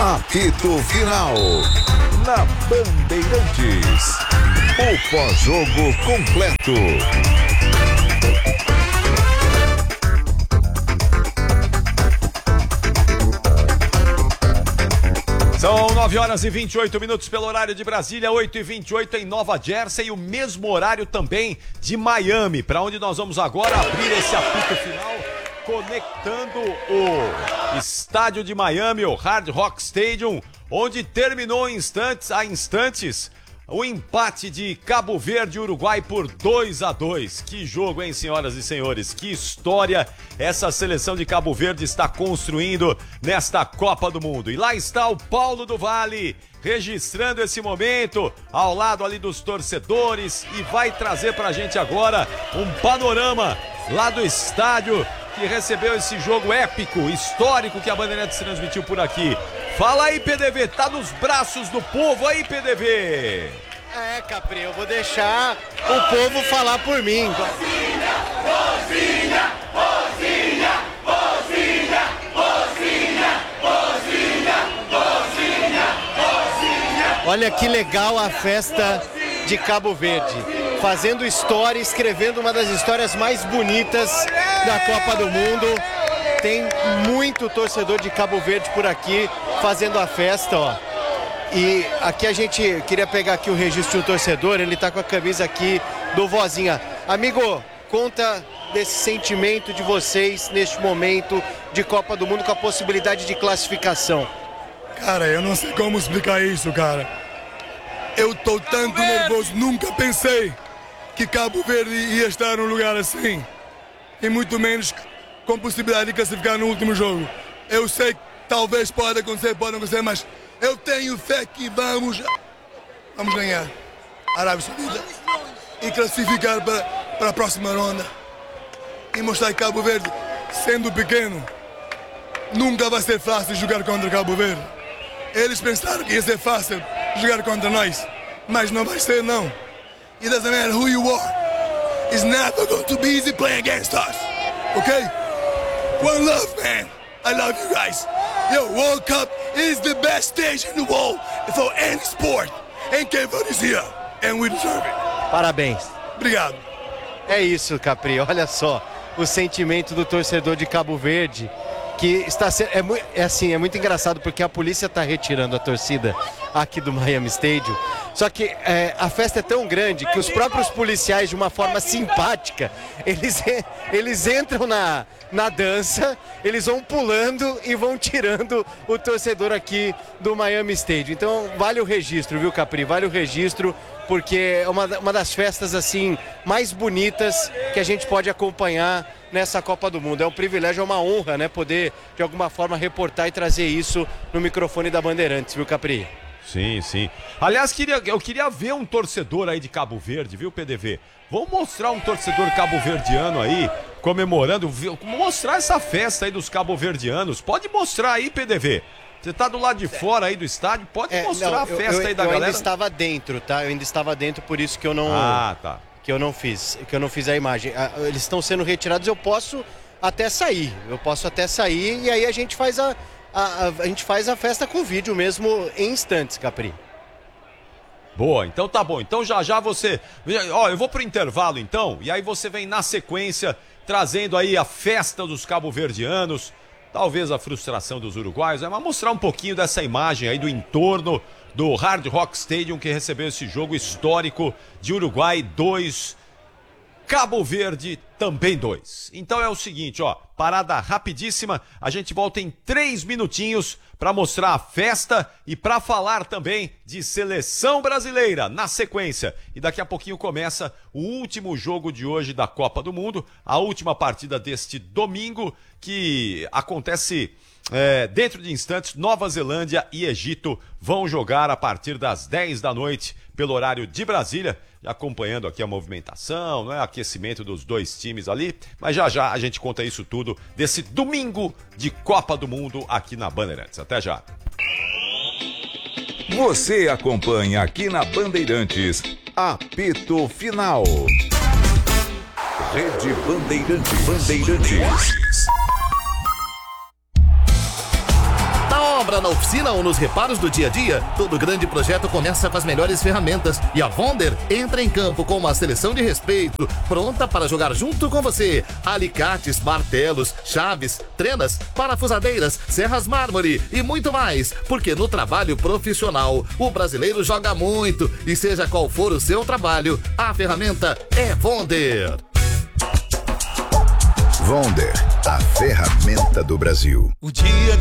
Apito Final. Na Bandeirantes. O pós-jogo completo. São 9h28 pelo horário de Brasília, 8h28 em Nova Jersey, o mesmo horário também de Miami, para onde nós vamos agora abrir esse apito final, conectando o estádio de Miami, o Hard Rock Stadium, onde terminou há instantes o empate de Cabo Verde e Uruguai por 2-2. Que jogo, hein, senhoras e senhores? Que história essa seleção de Cabo Verde está construindo nesta Copa do Mundo. E lá está o Paulo do Vale, registrando esse momento ao lado ali dos torcedores e vai trazer pra gente agora um panorama lá do estádio que recebeu esse jogo épico, histórico que a Bandeirantes transmitiu por aqui. Fala aí, PDV, tá nos braços do povo aí, PDV. Capri, eu vou deixar o povo falar por mim. Rosinha, Rosinha, Rosinha, Rosinha, Rosinha, Rosinha, Rosinha, Rosinha. Olha que legal a festa de Cabo Verde, fazendo história, escrevendo uma das histórias mais bonitas da Copa do Mundo. Tem muito torcedor de Cabo Verde por aqui fazendo a festa, ó. E aqui a gente queria pegar aqui o registro de um torcedor, ele tá com a camisa aqui do Vozinha. Amigo, conta desse sentimento de vocês neste momento de Copa do Mundo com a possibilidade de classificação. Cara, eu não sei como explicar isso, cara. Eu tô tanto nervoso, nunca pensei que Cabo Verde ia estar num lugar assim. E muito menos com possibilidade de classificar no último jogo. Eu sei que talvez pode acontecer, mas eu tenho fé que vamos ganhar a Arábia Saudita e classificar para a próxima ronda. E mostrar que Cabo Verde, sendo pequeno, nunca vai ser fácil jogar contra Cabo Verde. Eles pensaram que ia ser fácil jogar contra nós, mas não vai ser, não. It doesn't matter who you are. It's never going to be easy playing against us. Okay? One love, man. I love you guys. Yo, World Cup is the best stage in the world for any sport. And Cape Verde is here. And we deserve it. Parabéns. Obrigado. É isso, Capri. Olha só o sentimento do torcedor de Cabo Verde, que está sendo... É muito engraçado porque a polícia está retirando a torcida aqui do Miami Stadium. Só que a festa é tão grande que os próprios policiais, de uma forma simpática, eles entram na dança, eles vão pulando e vão tirando o torcedor aqui do Miami Stadium. Então vale o registro, viu, Capri? Vale o registro, porque é uma das festas assim mais bonitas que a gente pode acompanhar nessa Copa do Mundo. É um privilégio, é uma honra, né, poder de alguma forma reportar e trazer isso no microfone da Bandeirantes, viu, Capri? Sim, sim. Aliás, eu queria ver um torcedor aí de Cabo Verde, viu, PDV? Vamos mostrar um torcedor cabo-verdiano aí, comemorando, mostrar essa festa aí dos cabo-verdianos. Pode mostrar aí, PDV. Você tá do lado de fora aí do estádio, pode mostrar a festa aí da galera. Eu ainda estava dentro, tá? Eu ainda estava dentro, por isso que eu não... tá. Que eu não fiz a imagem. Eles estão sendo retirados, eu posso até sair. E aí a gente faz a gente faz a festa com vídeo mesmo em instantes, Capri. Boa, então tá bom. Então já você... Ó, eu vou pro intervalo então, e aí você vem na sequência trazendo aí a festa dos cabo-verdianos, talvez a frustração dos uruguaios, mas mostrar um pouquinho dessa imagem aí do entorno do Hard Rock Stadium, que recebeu esse jogo histórico de Uruguai 2, Cabo Verde também 2. Então é o seguinte, ó, parada rapidíssima, a gente volta em 3 minutinhos para mostrar a festa e para falar também de seleção brasileira na sequência. E daqui a pouquinho começa o último jogo de hoje da Copa do Mundo, a última partida deste domingo, que acontece... dentro de instantes, Nova Zelândia e Egito vão jogar a partir das 10 da noite pelo horário de Brasília, acompanhando aqui a movimentação, né, aquecimento dos dois times ali, mas já a gente conta isso tudo desse domingo de Copa do Mundo aqui na Bandeirantes. Até já. Você acompanha aqui na Bandeirantes, Apito Final. Rede Bandeirantes. obra, na oficina ou nos reparos do dia a dia, todo grande projeto começa com as melhores ferramentas. E a Wonder entra em campo com uma seleção de respeito, pronta para jogar junto com você. Alicates, martelos, chaves, trenas, parafusadeiras, serras mármore e muito mais. Porque no trabalho profissional, o brasileiro joga muito. E seja qual for o seu trabalho, a ferramenta é Wonder. Wonder, a ferramenta do Brasil. O dia